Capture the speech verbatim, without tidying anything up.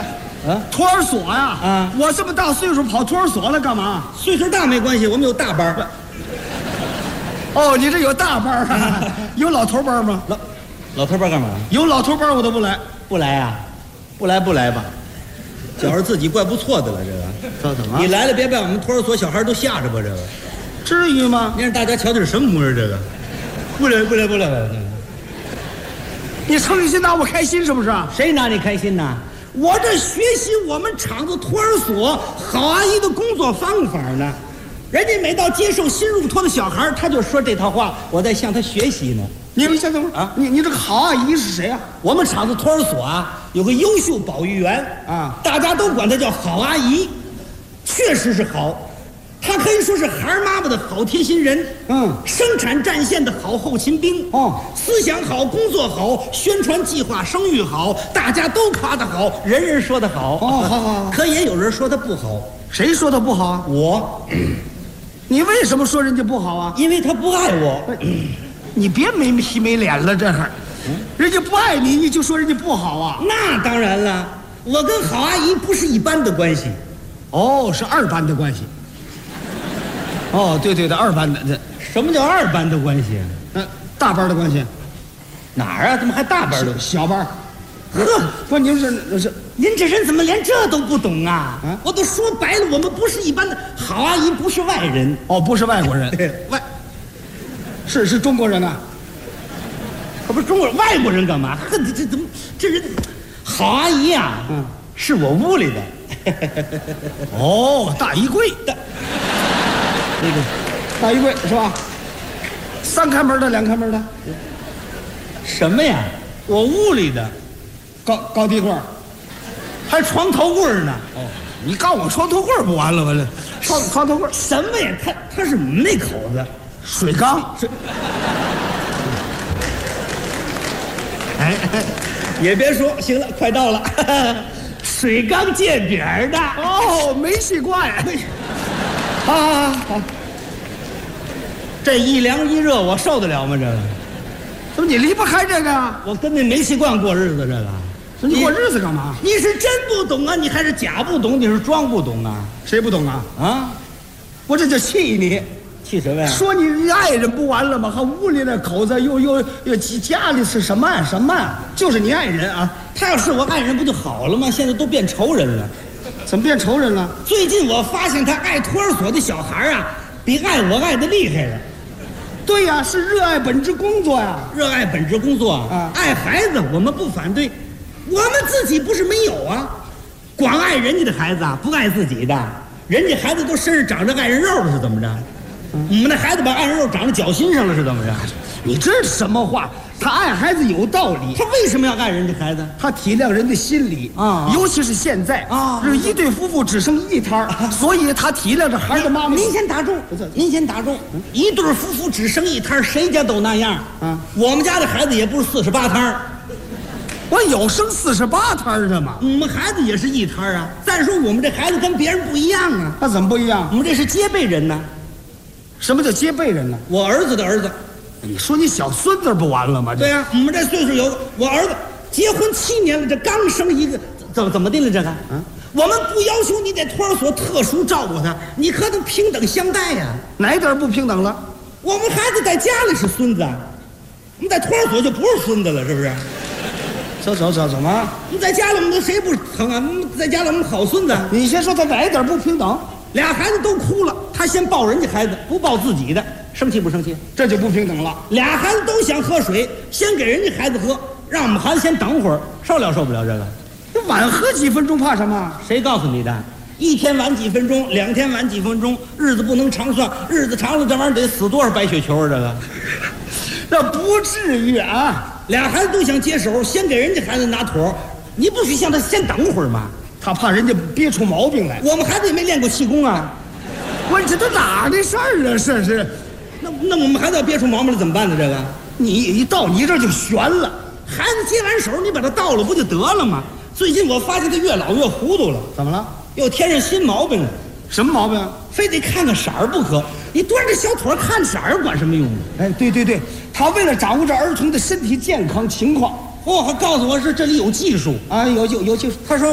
啊， 托儿所呀！ 啊， 我这么大岁数跑托儿所了干嘛？ 岁数大没关系，我们有大班。 哦，你这有大班啊？有老头班吗？ 老老头班干嘛？ 有老头班我都不来。 不来呀、啊？不来不来吧。觉着自己怪不错的了，这个。 这怎么？ 你来了别把我们托儿所小孩都吓着吧，这个。 至于吗？ 你让大家瞧瞧是什么模样，这个。不来不来不来不来。 你成心拿我开心是不是？ 谁拿你开心呢？我这学习我们厂子托儿所郝阿姨的工作方法呢。人家每到接受新入托的小孩，他就说这套话，我在向他学习呢。 你们先等会儿啊！你你这个郝阿姨是谁啊？ 我们厂子托儿所啊，有个优秀保育员啊， 大家都管她叫郝阿姨，确实是好。她可以说是孩儿妈妈的好贴心人， 嗯， 生产战线的好后勤兵哦， 思想好，工作好，宣传计划生育好，大家都夸她好，人人说她好。 哦，好好好。 可也有人说她不好， 谁说她不好啊？ 我。 你为什么说人家不好啊？ 因为她不爱我。 你别没皮没脸了，这会人家不爱你，你就说人家不好啊？ 那当然了，我跟郝阿姨不是一般的关系。 哦，是二班的关系。哦，对对的，二班的。这什么叫二班的关系？ 那、呃、大班的关系哪儿啊？怎么还大班的？ 小班。 呵， 不，您是是您这人怎么连这都不懂啊？ 啊， 我都说白了，我们不是一般的。郝阿姨不是外人。 哦，不是外国人。 外。 是是中国人啊， 可不是中国人，外国人干嘛？呵，这这怎么这人？郝阿姨呀、啊，嗯，是我屋里的。 哦，大衣柜的，那个大衣柜是吧？三开门的，两开门的， 什么呀？我屋里的， 高高低柜， 还床头柜呢。 哦，你告我床头柜不完了吗？这床床头柜什么呀？他他是我们那口子。 水缸，水， 哎，也别说，行了，快到了，水缸见饼的哦，煤气罐， 好好好好，这一凉一热，我受得了吗？这个， 怎么你离不开这个？ 我跟那煤气罐过日子，这个， 你过日子干嘛？ 你是真不懂啊？你还是假不懂？你是装不懂啊？ 谁不懂啊？ 啊， 我这就气你。 气什么呀？ 说你爱人不完了吗？还屋里那口子又又又家里是什么呀什么呀？就是你爱人啊！ 他要是我爱人不就好了吗？现在都变仇人了。 怎么变仇人了？ 最近我发现他爱托儿所的小孩啊，比爱我爱的厉害了。 对呀、啊，是热爱本职工作呀、啊， 热爱本职工作啊， 爱孩子我们不反对，我们自己不是没有啊，光爱人家的孩子啊，不爱自己的，人家孩子都身上长着爱人肉了是怎么着？我们那孩子把爱人肉长到脚心上了是怎么着？ 你这是什么话？他爱孩子有道理， 他为什么要爱人家孩子？ 他体谅人的心理啊， 尤其是现在啊， 这一对夫妇只剩一摊儿、啊，所以他体谅着孩子妈妈。 您先打住，您先打住。一对夫妇只剩一摊儿，谁家都那样啊。我们家的孩子也不是四十八摊儿， 我有生四十八摊儿的嘛。 我们孩子也是一摊儿啊。再说我们这孩子跟别人不一样啊。 他怎么不一样？ 我们这是接辈人呢。 什么叫接辈人呢？ 我儿子的儿子。 你说你小孙子不完了吗？ 对呀、啊，我们这岁数有我儿子结婚七年了，这刚生一个，怎么怎么的了？这个，啊，我们不要求你在托儿所特殊照顾他，你可能平等相待呀、啊。 哪点不平等了？ 我们孩子在家里是孙子，我们在托儿所就不是孙子了，是不是？ 走走走，怎么？ 我们在家里我们谁不疼啊？我们在家里我们好孙子。 你先说他哪点不平等？ 俩孩子都哭了，他先抱人家孩子，不抱自己的，生气不生气？ 这就不平等了。 俩孩子都想喝水，先给人家孩子喝，让我们孩子先等会儿，受了受不了这个？ 你晚喝几分钟怕什么？ 谁告诉你的？一天晚几分钟，两天晚几分钟，日子不能长算，日子长了这玩意儿得死多少白血球啊？这个， 那不至于啊！ 俩孩子都想接手，先给人家孩子拿妥，你不许向他先等会儿吗？ 他怕人家憋出毛病来。 我们孩子也没练过气功啊。 我这都哪的事儿啊？这是， 那那我们孩子要憋出毛病了怎么办呢？这个， 你一到你这儿就悬了。 孩子接完手，你把他倒了不就得了吗？最近我发现他越老越糊涂了。 怎么了？ 又添上新毛病了。 什么毛病？ 非得看个色儿不可。你端着小腿看色儿管什么用呢？ 哎，对对对，他为了掌握着儿童的身体健康情况， 哦，还告诉我是这里有技术啊，有有有技术。 他说